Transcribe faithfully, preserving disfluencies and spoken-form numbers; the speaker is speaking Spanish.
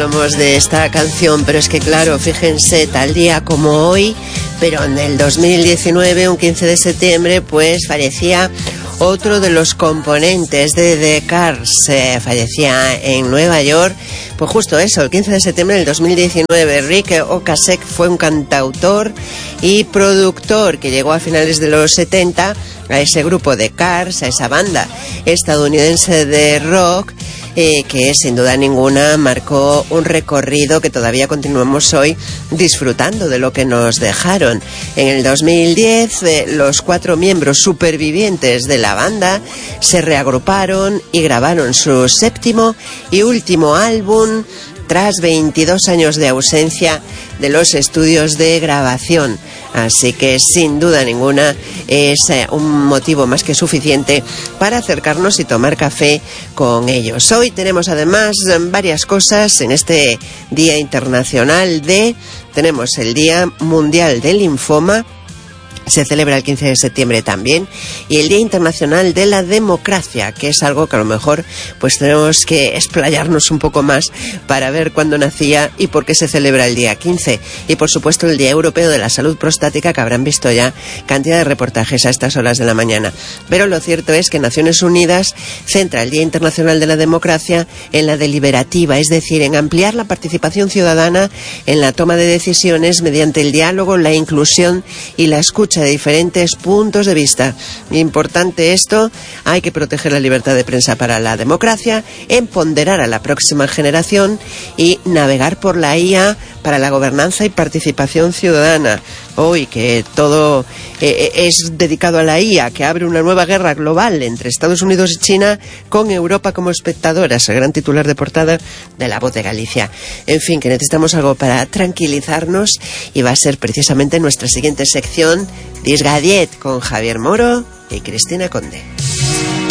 hablábamos de esta canción, pero es que claro, fíjense, tal día como hoy, pero en el dos mil diecinueve, un quince de septiembre, pues fallecía otro de los componentes de The Cars, eh, fallecía en Nueva York. Pues justo eso, el quince de septiembre del dos mil diecinueve, Rick Ocasek fue un cantautor y productor que llegó a finales de los setenta a ese grupo de Cars, a esa banda estadounidense de rock, eh, que sin duda ninguna marcó un recorrido que todavía continuamos hoy disfrutando de lo que nos dejaron. En el dos mil diez, eh, los cuatro miembros supervivientes de la banda se reagruparon y grabaron su séptimo y último álbum tras veintidós años de ausencia de los estudios de grabación. Así que sin duda ninguna es eh, un motivo más que suficiente para acercarnos y tomar café con ellos. Hoy tenemos además varias cosas en este Día Internacional de... Tenemos el Día Mundial del Linfoma, se celebra el quince de septiembre también, y el Día Internacional de la Democracia, que es algo que a lo mejor pues tenemos que explayarnos un poco más para ver cuándo nacía y por qué se celebra el día quince. Y por supuesto el Día Europeo de la Salud Prostática, que habrán visto ya cantidad de reportajes a estas horas de la mañana. Pero lo cierto es que Naciones Unidas centra el Día Internacional de la Democracia en la deliberativa, es decir, en ampliar la participación ciudadana en la toma de decisiones mediante el diálogo, la inclusión y la escucha de diferentes puntos de vista. Importante esto, hay que proteger la libertad de prensa para la democracia, empoderar a la próxima generación y navegar por la I A para la gobernanza y participación ciudadana. Hoy que todo eh, es dedicado a la I A, que abre una nueva guerra global entre Estados Unidos y China, con Europa como espectadora, es el gran titular de portada de La Voz de Galicia. En fin, que necesitamos algo para tranquilizarnos y va a ser precisamente nuestra siguiente sección, Disgadiet, con Javier Moro y Cristina Conde.